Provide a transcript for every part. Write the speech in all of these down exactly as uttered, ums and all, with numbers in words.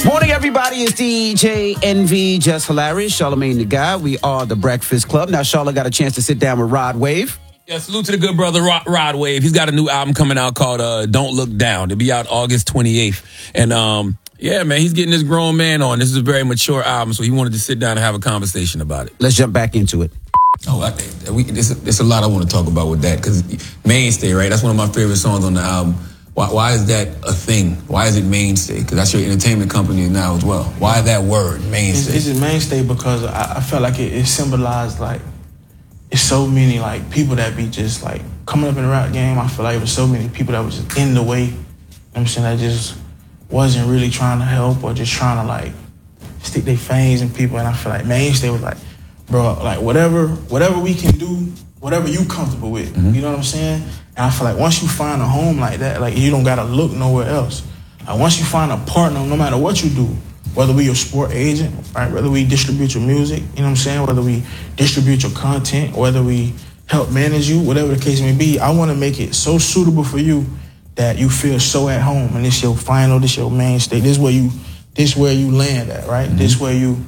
Morning, everybody. It's D J Envy, Just Hilarious, Charlamagne the Guy. We are the Breakfast Club. Now, Charlotte got a chance to sit down with Rod Wave. Yeah, salute to the good brother Rod, Rod Wave. He's got a new album coming out called uh, Don't Look Down. It'll be out August twenty-eighth. And um, yeah, man, he's getting this grown man on. This is a very mature album, so he wanted to sit down and have a conversation about it. Let's jump back into it. Oh, I think we, there's, a, there's a lot I want to talk about with that, because Mainstay, right? That's one of my favorite songs on the album. Why, why is that a thing? Why is it Mainstay? Because that's your entertainment company now as well. Why that word, Mainstay? It's, it's Mainstay because I, I felt like it, it symbolized, like, it's so many, like, people that be just, like, coming up in the rap game. I feel like it was so many people that was just in the way. You know what I'm saying? That just wasn't really trying to help or just trying to, like, stick their fangs in people. And I feel like Mainstay was like, bro, like, whatever whatever we can do, whatever you comfortable with. Mm-hmm. You know what I'm saying? And I feel like once you find a home like that, like, you don't got to look nowhere else. Like, once you find a partner, no matter what you do, whether we your sport agent, right? Whether we distribute your music, you know what I'm saying? Whether we distribute your content, whether we help manage you, whatever the case may be, I want to make it so suitable for you that you feel so at home. And this your final, this your mainstay. This where you, this where you land at, right? Mm-hmm. This where you,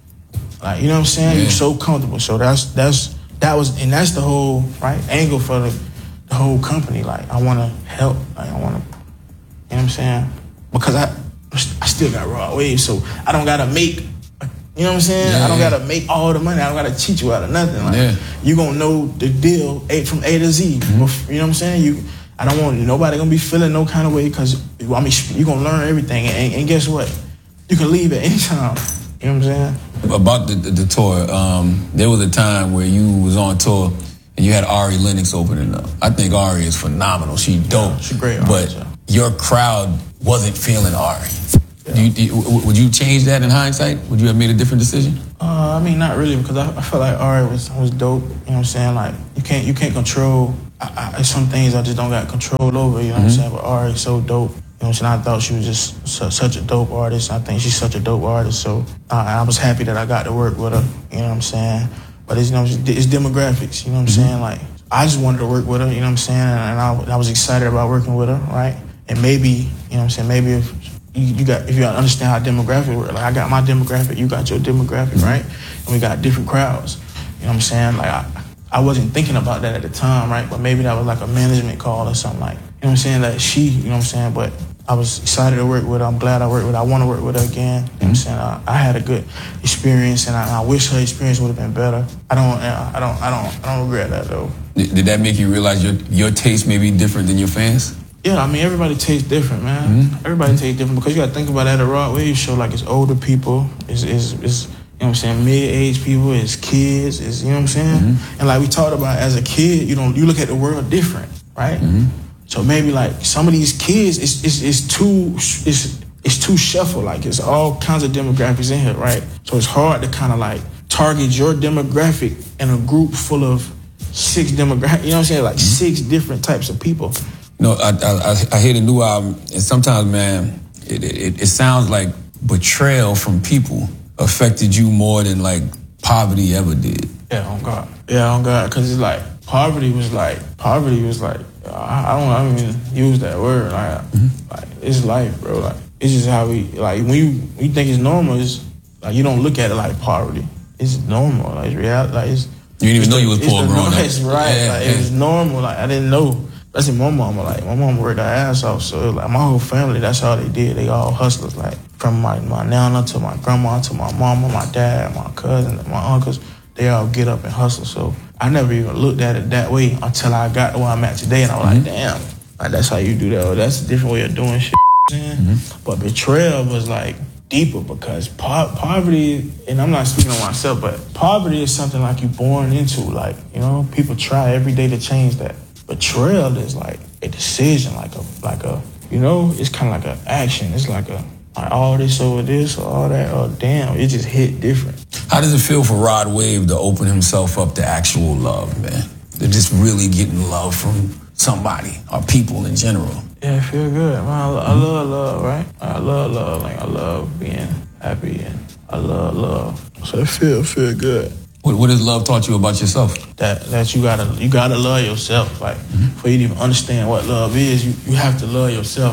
like, you know what I'm saying? Yeah. You're so comfortable. So that's that's that was, and that's the whole right angle for the, the whole company. Like, I want to help. Like, I want to, you know what I'm saying? Because I. I still got Rod Wave, so I don't gotta make, you know what I'm saying? Yeah, I don't yeah. gotta make all the money. I don't gotta cheat you out of nothing. Like, yeah. you gonna know the deal A from A to Z. Mm-hmm. You know what I'm saying? You, I don't want nobody gonna be feeling no kind of way, because I mean you gonna learn everything, and, and guess what? You can leave at any time. You know what I'm saying? About the, the, the tour, um, there was a time where you was on tour and you had Ari Lennox opening up. I think Ari is phenomenal. She dope. Yeah, she's great. But yeah. your crowd wasn't feeling Ari. Yeah. Do you, do you, would you change that in hindsight? Would you have made a different decision? Uh, I mean, not really, because I, I felt like Ari was was dope. You know what I'm saying? Like, you can't you can't control. I, I, some things I just don't got control over. You know mm-hmm. what I'm saying? But Ari's so dope. You know what I'm saying? I thought she was just su- such a dope artist. I think she's such a dope artist. So uh, I was happy that I got to work with her. You know what I'm saying? But it's, you know, it's demographics. You know what I'm mm-hmm. saying? Like, I just wanted to work with her. You know what I'm saying? And I, I was excited about working with her, right? And maybe, you know what I'm saying? Maybe if You, you got, if you understand how demographic works, like, I got my demographic, you got your demographic, right? And we got different crowds. You know what I'm saying? Like, I, I wasn't thinking about that at the time, right? But maybe that was like a management call or something, like, you know what I'm saying? That she, you know what I'm saying? But I was excited to work with her. I'm glad I worked with her. I want to work with her again. You know what I'm saying? I, I had a good experience, and I, I wish her experience would have been better. I don't, I don't, I don't, I don't regret that though. Did, did that make you realize your your taste may be different than your fans? Yeah, I mean, everybody tastes different, man. Mm-hmm. Everybody mm-hmm. tastes different, because you got to think about that at a Rod Wave show. Like, it's older people, it's, it's, it's you know what I'm saying, mid-age people, it's kids, it's, you know what I'm saying? Mm-hmm. And like we talked about, as a kid, you don't you look at the world different, right? Mm-hmm. So maybe like some of these kids, it's it's, it's too it's it's too shuffled. Like, it's all kinds of demographics in here, right? So it's hard to kind of like target your demographic in a group full of six demographics. You know what I'm saying? Like mm-hmm. six different types of people. No, I, I I hear the new album, and sometimes, man, it, it it sounds like betrayal from people affected you more than like poverty ever did. Yeah, on God. Yeah, on God, because it's like poverty was like poverty was like I, I don't I don't even use that word like mm-hmm. like it's life, bro. Like, it's just how we like when you when you think it's normal, it's like you don't look at it like poverty. It's normal, like it's reality. Like, it's you didn't even know the, you was poor growing up. It's right, yeah, like yeah. It was normal. Like, I didn't know. That's my mama. Like, my mama worked her ass off. So, like, my whole family, that's all they did. They all hustlers. Like, from my, my nana to my grandma to my mama, my dad, my cousin, my uncles, they all get up and hustle. So, I never even looked at it that way until I got to where I'm at today. And I was mm-hmm. like, damn, like, that's how you do that. Or that's a different way of doing shit. Mm-hmm. But betrayal was, like, deeper, because po- poverty, and I'm not speaking on myself, but poverty is something like you're born into. Like, you know, people try every day to change that. Betrayal is like a decision, like a, like a, you know, it's kind of like an action. It's like a, like all this over this or all that, or damn, it just hit different. How does it feel for Rod Wave to open himself up to actual love, man? They're just really getting love from somebody or people in general. Yeah, it feel good, man. I, I love love, right? I love love. Like, I love being happy, and I love love. So it feel feel good. What, what has love taught you about yourself? That that you gotta you gotta love yourself. Like mm-hmm. for you to even understand what love is, you, you have to love yourself.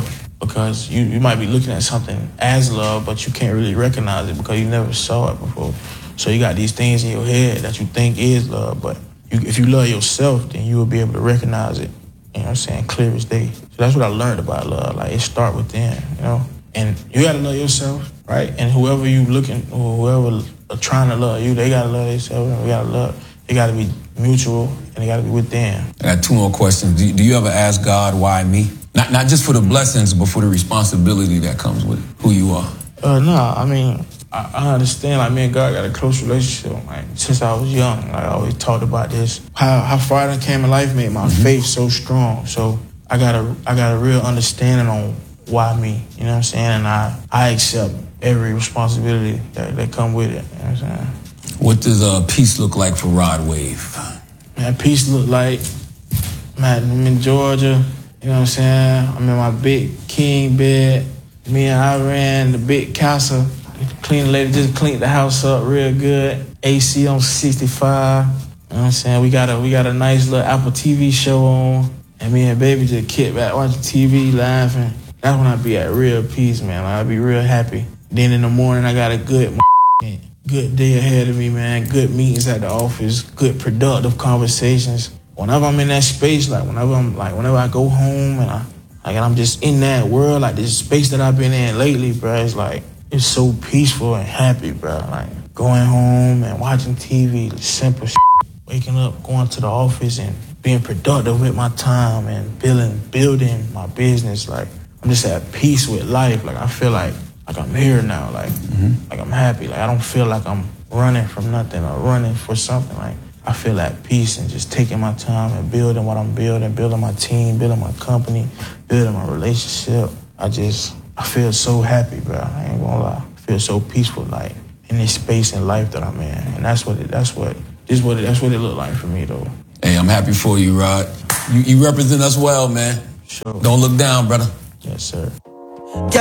because you, you might be looking at something as love, but you can't really recognize it because you never saw it before. So you got these things in your head that you think is love, but you, if you love yourself, then you will be able to recognize it, you know what I'm saying, clear as day. So that's what I learned about love. Like, it start within, you know? And you gotta love yourself, right? And whoever you looking, or whoever are trying to love you, they gotta love themselves, and we gotta love. It gotta be mutual, and it gotta be within. I got two more questions. Do you, do you ever ask God, why me? Not not just for the blessings, but for the responsibility that comes with who you are. Uh, no, I mean, I, I understand. Like, me and God got a close relationship. Like, since I was young, like, I always talked about this. How how far I came in life made my mm-hmm. faith so strong. So I got a I got a real understanding on why me. You know what I'm saying? And I I accept every responsibility that that come with it. You know what I'm saying? What does uh, peace look like for Rod Wave? Man, peace look like, man, I'm in Georgia. You know what I'm saying? I'm in my big king bed. Me and I ran the big castle. Clean lady just cleaned the house up real good. A C on sixty-five. You know what I'm saying? We got a we got a nice little Apple T V show on. And me and baby just kick back watching T V, laughing. That's when I be at real peace, man. Like, I be real happy. Then in the morning, I got a good good day ahead of me, man. Good meetings at the office. Good productive conversations. Whenever I'm in that space, like whenever I'm like whenever I go home and I like and I'm just in that world, like this space that I've been in lately, bro, it's like it's so peaceful and happy, bro. Like going home and watching T V, simple shit. Waking up, going to the office and being productive with my time and building building my business. Like, I'm just at peace with life. Like, I feel like like I'm here now. Like mm-hmm. like I'm happy. Like, I don't feel like I'm running from nothing or running for something. Like, I feel at peace and just taking my time and building what I'm building, building my team, building my company, building my relationship. I just, I feel so happy, bro. I ain't gonna lie. I feel so peaceful, like, in this space in life that I'm in. And that's what it, that's what, this what it, that's what it looked like for me, though. Hey, I'm happy for you, Rod. You, you represent us well, man. Sure. Don't look down, brother. Yes, sir.